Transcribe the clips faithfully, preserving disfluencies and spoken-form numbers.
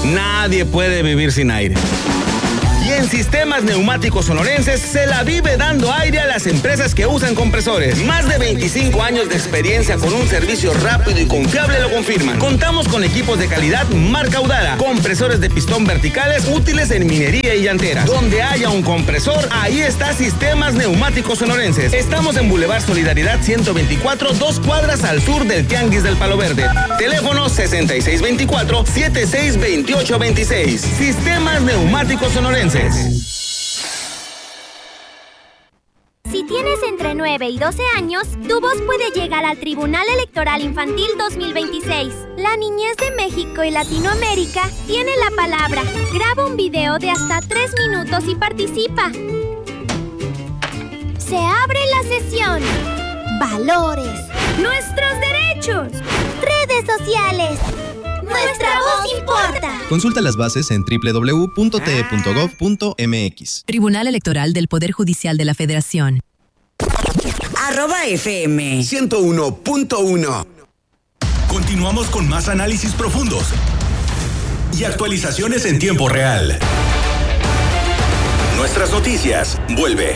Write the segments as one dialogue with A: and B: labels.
A: Nadie puede vivir sin aire. Y en Sistemas Neumáticos Sonorenses se la vive dando aire a las empresas que usan compresores. Más de veinticinco años de experiencia con un servicio rápido y confiable lo confirman. Contamos con equipos de calidad marca Audara, compresores de pistón verticales útiles en minería y llantera. Donde haya un compresor, ahí está Sistemas Neumáticos Sonorenses. Estamos en Boulevard Solidaridad ciento veinticuatro, dos cuadras al sur del Tianguis del Palo Verde. Teléfono sesenta y seis veinticuatro, setenta y seis veintiocho veintiséis. Sistemas Neumáticos Sonorenses.
B: Si tienes entre nueve y doce años, tu voz puede llegar al Tribunal Electoral Infantil dos mil veintiséis. La niñez de México y Latinoamérica tiene la palabra. Graba un video de hasta tres minutos y participa. Se abre la sesión. Valores. Nuestros derechos. Redes sociales. Nuestra voz importa.
C: Consulta las bases en doble u doble u doble u punto t e punto gov punto m x.
D: Tribunal Electoral del Poder Judicial de la Federación.
E: Arroba F M
F: ciento uno punto uno.
G: Continuamos con más análisis profundos y actualizaciones en tiempo real. Nuestras noticias vuelve.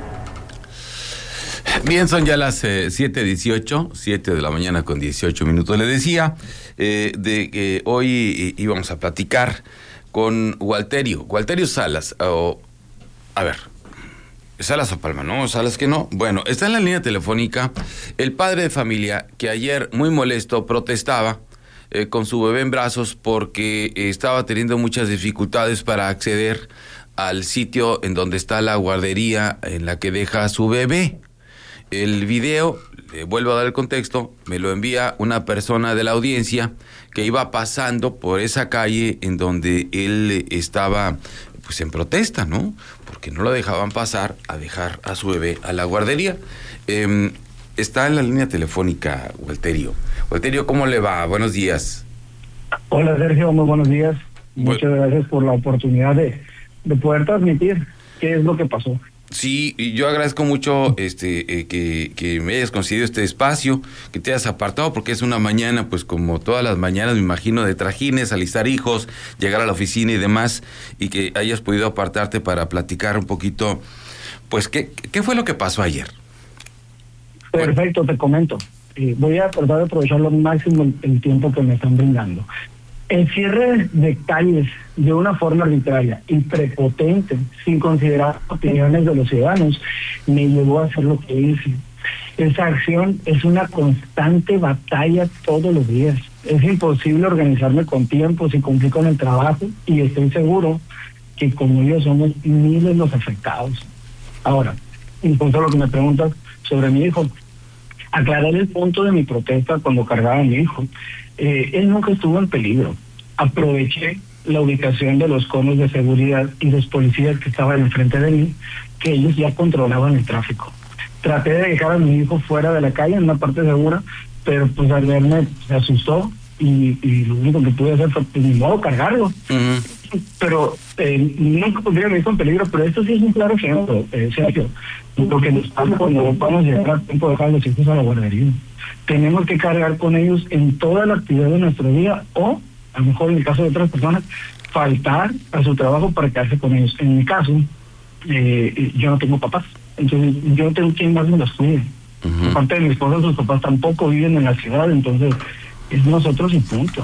H: Bien, son ya las eh, siete dieciocho, siete de la mañana con dieciocho minutos. Le decía eh, de que hoy eh, íbamos a platicar con Walterio, Walterio Salas, o, a ver, Salas o Palma, ¿no? Salas que no. Bueno, está en la línea telefónica el padre de familia que ayer, muy molesto, protestaba eh, con su bebé en brazos porque eh, estaba teniendo muchas dificultades para acceder al sitio en donde está la guardería en la que deja a su bebé. El video, le vuelvo a dar el contexto, me lo envía una persona de la audiencia que iba pasando por esa calle en donde él estaba pues en protesta, ¿no? Porque no lo dejaban pasar a dejar a su bebé a la guardería. Eh, está en la línea telefónica Walterio. Walterio, ¿cómo le va? Buenos días.
I: Hola Sergio, muy buenos días.
H: Bu-
I: Muchas gracias por la oportunidad de, de poder transmitir qué es lo que pasó.
H: Sí, y yo agradezco mucho este eh, que, que me hayas concedido este espacio, que te hayas apartado, porque es una mañana, pues como todas las mañanas, me imagino, de trajines, alistar hijos, llegar a la oficina y demás, y que hayas podido apartarte para platicar un poquito, pues, ¿qué, qué fue lo que pasó ayer?
I: Perfecto, te comento. Eh, voy a tratar de aprovechar lo máximo el, el tiempo que me están brindando. El cierre de calles de una forma arbitraria y prepotente, sin considerar opiniones de los ciudadanos, me llevó a hacer lo que hice. Esa acción es una constante batalla todos los días. Es imposible organizarme con tiempos y cumplir con el trabajo, y estoy seguro que como yo somos miles los afectados. Ahora, en cuanto a lo que me preguntas sobre mi hijo, aclarar el punto de mi protesta cuando cargaba a mi hijo. Eh, él nunca estuvo en peligro. Aproveché la ubicación de los conos de seguridad y los policías que estaban enfrente de mí, que ellos ya controlaban el tráfico. Traté de dejar a mi hijo fuera de la calle, en una parte segura, pero pues al verme se asustó y, y lo único que pude hacer fue, pues, ni modo, cargarlo. Uh-huh. Pero eh, nunca pondría a mi hijo en peligro, pero esto sí es un claro ejemplo, eh, Sergio. Lo que nos pasa cuando vamos a llegar a tiempo de dejar a los hijos a la guardería. Tenemos que cargar con ellos en toda la actividad de nuestro día, o a lo mejor en el caso de otras personas, faltar a su trabajo para quedarse con ellos. En mi caso, eh, yo no tengo papás, entonces yo no tengo quien más me los cuide. Uh-huh. Aparte de mi esposa, sus papás tampoco viven en la ciudad, entonces es nosotros y punto.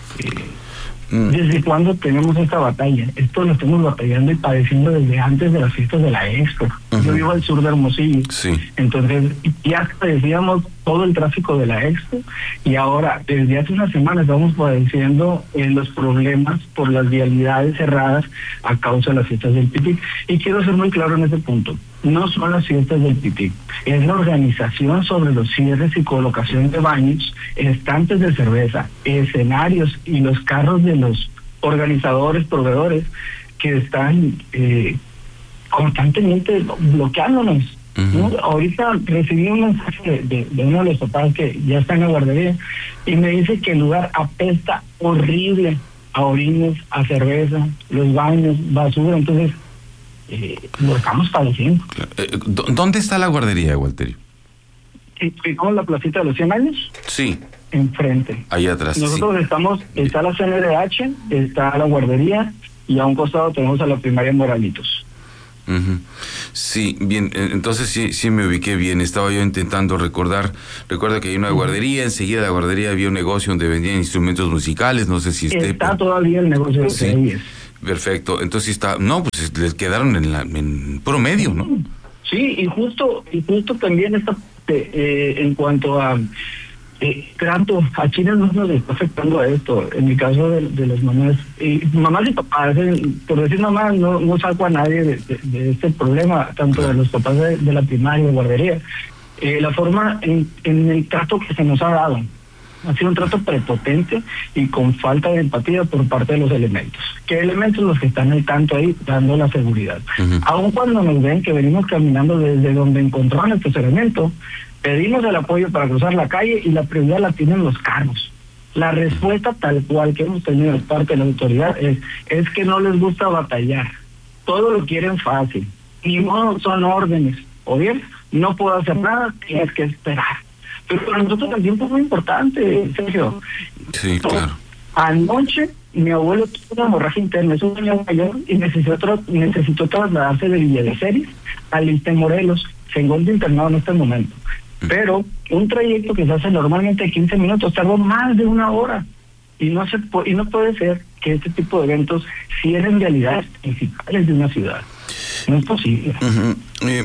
I: Eh, uh-huh. ¿Desde cuándo tenemos esta batalla? Esto lo estamos batallando y padeciendo desde antes de las fiestas de la Expo. Uh-huh. Yo vivo al sur de Hermosillo, sí. Entonces ya padecíamos todo el tráfico de la Expo, y ahora desde hace unas semanas estamos padeciendo eh, los problemas por las vialidades cerradas a causa de las fiestas del Pitic. Y quiero ser muy claro en ese punto: no son las fiestas del Pitic, es la organización sobre los cierres y colocación de baños, estantes de cerveza, escenarios y los carros de los organizadores, proveedores, que están eh, constantemente bloqueándonos. Uh-huh. ¿No? Ahorita recibí un mensaje de, de, de uno de los papás que ya está en la guardería y me dice que el lugar apesta horrible a orines, a cerveza, los baños, basura. Entonces eh, lo estamos padeciendo.
H: ¿Dónde está la guardería, Walterio?
I: ¿Ubicamos la placita de los cien años?
H: Sí.
I: enfrente.
H: Ahí atrás.
I: Nosotros
H: sí.
I: estamos, está la C N D H, está la guardería y a un costado tenemos a la primaria Moralitos.
H: Uh-huh. Sí, bien, entonces sí, sí me ubiqué bien. Estaba yo intentando recordar. Recuerdo que hay una guardería, enseguida de la guardería había un negocio donde vendían instrumentos musicales. No sé si esté.
I: Está todavía el negocio de
H: sí. Perfecto. Entonces está. No, pues les quedaron en, la, en puro medio, ¿no?
I: Sí, y justo, y justo también está eh, en cuanto a eh, tanto a quienes no nos está afectando a esto. En el caso de, de las mamás, y mamás y papás, eh, por decir mamás, no, no saco a nadie de, de, de este problema, tanto de los papás de, de la primaria y guardería. Eh, la forma en, en el trato que se nos ha dado ha sido un trato prepotente y con falta de empatía por parte de los elementos. ¿Qué elementos? Los que están al tanto ahí dando la seguridad. Uh-huh. Aun cuando nos ven que venimos caminando desde donde encontraron estos elementos, pedimos el apoyo para cruzar la calle y la prioridad la tienen los carros. La respuesta tal cual que hemos tenido de parte de la autoridad es, es que no les gusta batallar. Todo lo quieren fácil. Ni modo, son órdenes. O bien, no puedo hacer nada, tienes que esperar. Pero para nosotros el tiempo es muy importante, Sergio.
H: Sí, claro.
I: Anoche mi abuelo tuvo una hemorragia interna, es un señor mayor y necesitó, necesitó trasladarse de Villa de Ceres al Iste Morelos. Se encuentra internado en este momento. Pero un trayecto que se hace normalmente de quince minutos tardó más de una hora. Y no se y no puede ser que este tipo de eventos cierren realidades principales de una ciudad. No es posible.
H: Uh-huh. eh,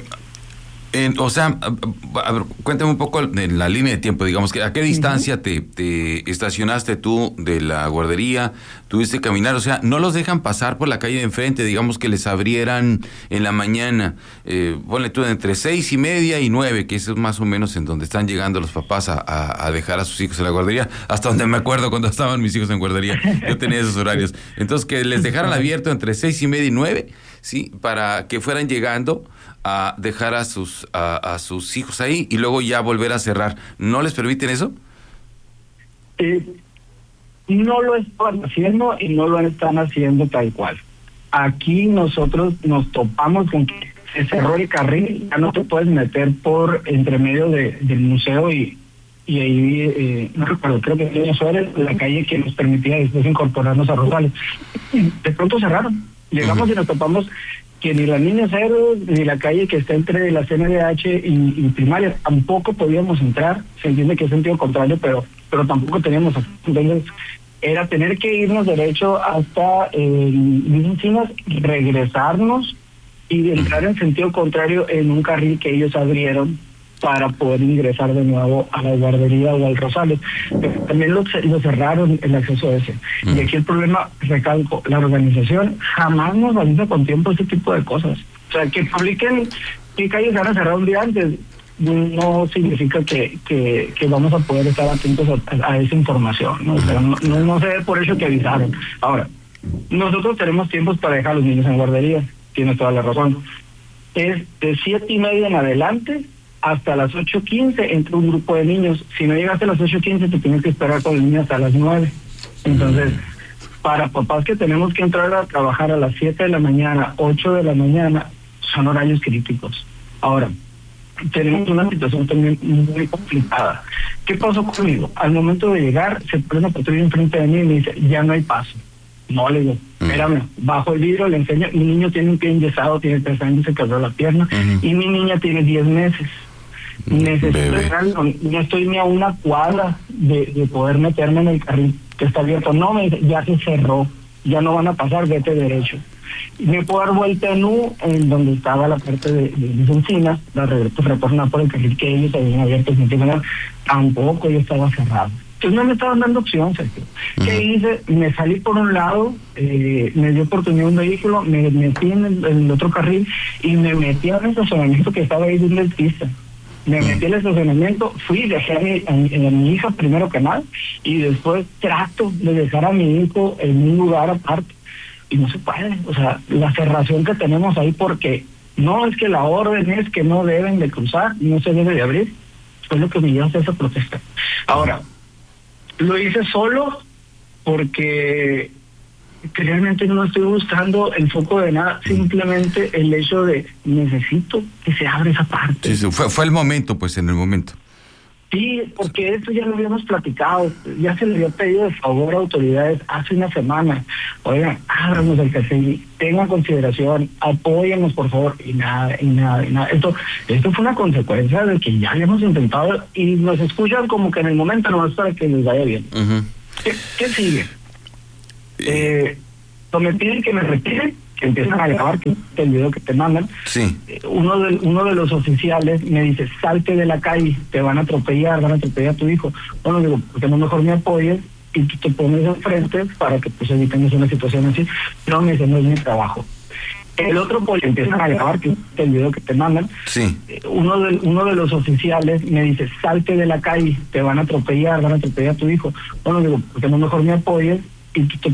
H: eh, o sea, a, a ver, cuéntame un poco en la línea de tiempo, digamos, que ¿a qué distancia uh-huh. te, te estacionaste tú de la guardería? ¿Tuviste que caminar? O sea, no los dejan pasar por la calle de enfrente, digamos que les abrieran en la mañana, eh, ponle tú entre seis y media y nueve, que eso es más o menos en donde están llegando los papás a, a, a dejar a sus hijos en la guardería, hasta donde me acuerdo cuando estaban mis hijos en guardería, yo tenía esos horarios. Entonces, que les dejaran abierto entre seis y media y nueve, sí, para que fueran llegando a dejar a sus a, a sus hijos ahí y luego ya volver a cerrar. ¿No les permiten eso?
I: Eh, no lo están haciendo y no lo están haciendo tal cual. Aquí nosotros nos topamos con que se cerró el carril, ya no te puedes meter por entre medio de, del museo y, y ahí, eh, no recuerdo, creo que en Suárez, la calle que nos permitía después incorporarnos a Rosales. De pronto cerraron. Llegamos uh-huh. y nos topamos que ni la línea cero, ni la calle que está entre la C N D H y, y primaria, tampoco podíamos entrar. Se entiende que es sentido contrario, pero pero tampoco teníamos. Entonces, era tener que irnos derecho hasta eh, Encinas, regresarnos y entrar en sentido contrario en un carril que ellos abrieron para poder ingresar de nuevo a la guardería o al Rosales. Pero también lo, lo cerraron el acceso ese. Mm. Y aquí el problema, recalco, la organización jamás nos avisa con tiempo este tipo de cosas. O sea, que publiquen qué calles van a cerrar un día antes no significa que, que, que vamos a poder estar atentos a, a esa información, ¿no? O sea, no, no, no se ve por eso que avisaron. Ahora, nosotros tenemos tiempos para dejar a los niños en guardería, tienes toda la razón. Es de siete y media en adelante hasta las ocho quince entre un grupo de niños. Si no llegaste a las ocho quince te tienes que esperar con el niño hasta las nueve. Entonces, para papás que tenemos que entrar a trabajar a las siete de la mañana, ocho de la mañana, son horarios críticos. Ahora, tenemos una situación también muy complicada. ¿Qué pasó conmigo? Al momento de llegar, se pone una patrulla enfrente de mí y me dice, ya no hay paso. No, le digo, espérame, bajo el vidrio le enseño, mi niño tiene un pie enyesado, tiene tres años, se quebró la pierna, uh-huh. y mi niña tiene diez meses. Necesito entrar, no, no estoy ni a una cuadra de, de poder meterme en el carril que está abierto. No, me dice, ya se cerró, ya no van a pasar, vete derecho. Y me puedo dar vuelta en U, en donde estaba la parte de, de mis encinas, la regreso retornar por el carril que ellos habían abierto, tampoco yo estaba cerrado. Entonces no me estaban dando opción, Sergio. Uh-huh. ¿Qué hice? Me salí por un lado, eh, me dio oportunidad un vehículo, me metí en el, en el otro carril y me metí en el estacionamiento que estaba ahí de un dentista. Me uh-huh. metí en el estacionamiento, fui, dejé a mi, a, a mi hija primero que nada y después trato de dejar a mi hijo en un lugar aparte. Y no se puede, o sea, la cerración que tenemos ahí, porque no es que la orden es que no deben de cruzar, no se debe de abrir, fue lo que me llevó a hacer esa protesta. Ahora, lo hice solo porque realmente no estoy buscando el foco de nada, simplemente el hecho de necesito que se abra esa parte.
H: Sí, sí, fue, fue el momento, pues en el momento.
I: Sí, porque esto ya lo habíamos platicado, ya se le había pedido de favor a autoridades hace una semana. Oigan, ábranos el C F I, tengan consideración, apóyennos por favor, y nada, y nada, y nada. Esto, esto fue una consecuencia de que ya habíamos intentado y nos escuchan como que en el momento nomás para que les vaya bien.
H: Uh-huh.
I: ¿Qué, qué sigue? Eh, me piden que me retiren, que empiezan a grabar, que el video que te mandan.
H: Sí.
I: Eh, uno de uno de los oficiales me dice, salte de la calle, te van a atropellar, van a atropellar a tu hijo. Bueno, digo, ¿por qué no mejor me apoyes y tú te pones enfrente para que pues evitemos una situación así? No, me dice, no es mi trabajo. El otro policía empiezan a grabar, que el video que te mandan.
H: Sí.
I: Eh, uno de uno de los oficiales me dice, salte de la calle, te van a atropellar, van a atropellar a tu hijo. Bueno, digo, ¿por qué no mejor me apoyes y tú te